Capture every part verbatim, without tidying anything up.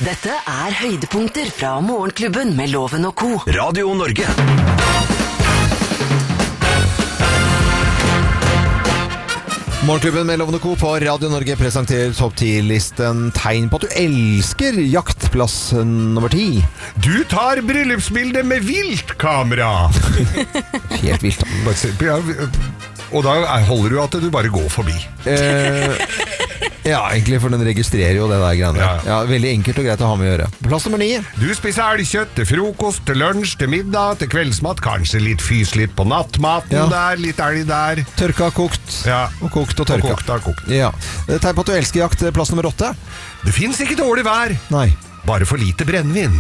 Dette er høydepunkter fra Morgenklubben med Loven og Co. Radio Norge. Morgenklubben med Loven og Co. på Radio Norge presenterer topp ti-listen tegn på at du elsker jakt, plass nummer ti. Du tar bryllupsbildet med viltkamera. Helt vilt. Ja, og da holder du at du bare går forbi. Eh, ja, egentlig, for den registrerer jo det der greiene. Ja. Ja, veldig enkelt og greit å ha med å gjøre. Plass nummer ni. Du spiser elgkjøtt til frokost, til lunsj, til middag, til kveldsmat, kanskje litt fys litt på nattmaten Ja. der, litt elg der. Tørka, kokt, Ja. og kokt og tørka. Og kokt, da, kokt. Ja. Tegn på at du elsker jakt, plass nummer åtte. Det finnes ikke dårlig vær, Nei. bare for lite brennvin.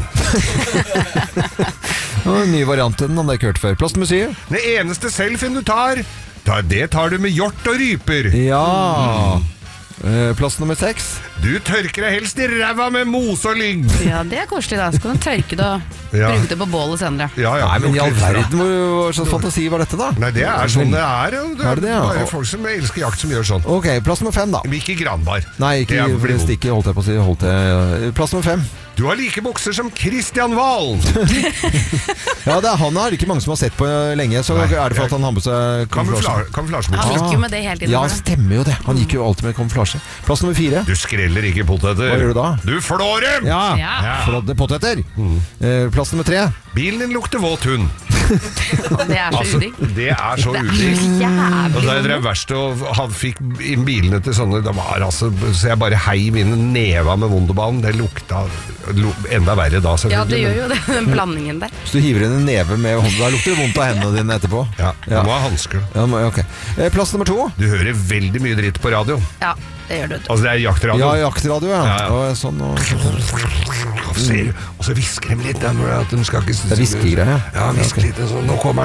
Det var en ny variant den, han har ikke hørt før. Plass nummer syv. Det eneste selfien du tar, da- det tar du med hjort og ryper. Ja. Eh, Plass nummer seks. Du tørker deg helst i ræva med mose og lyng. Ja, det er koselig da. Så kan du tørke det og Ja. bruke det på bålet senere. Ja, ja, Nei, men i all lukter litt verden, hvor, hva slags fantasi var dette da? Nei, det er sånn det er. og Det Er er det det, ja? bare folk som elsker jakt som gjør sånn. Ok, plass nummer fem da. Men ikke Granbar. Nei, ikke Det er for det vondt. stikket, holdt jeg på å si. Holdt jeg. Plass nummer fem. Du har like bukser som Kristian Valen. Ja, det er han har ikke mange som har sett på lenge, så Nei, er det for at han har med seg kamuflasje. Kamufla- Kamuflasjebukser. Han gikk jo med det hele tiden. Ja, bare. stemmer jo det. Han gikk jo alltid med kamuflasje. Plass nummer fire. Du skreller ikke poteter. Hva gjør du da? Du flår dem! Ja, Ja. flådde poteter. Eh, Plass nummer tre. Bilen din lukter våt hund. Det er så Altså, udigg. det er så Det er udigg. så jævlig Og det er det vondt. verste, og han fikk inn bilene til sånne, det var altså, så jeg bare heiv inn neva med Wunderbaum, det lukta lo, enda verre da, selvfølgelig. Ja, det gjør jo det, den blandingen der. Så du hiver inn en neve med hånden. Da lukter det vondt av hendene dine etterpå. Ja, Ja. du må ha hansker. Ja, må- ok. Eh, Plass nummer to. Du hører veldig mye dritt på radio. Ja, det gjør du. Altså, det er jaktradio. Ja, jaktradio, ja. Ja, ja. Og sånn, og... Og så- Og så hvisker de litt der, når det er at de skal ikke... Det er hviskegreier, ja. Ja, hvisker litt, sånn, nå kommer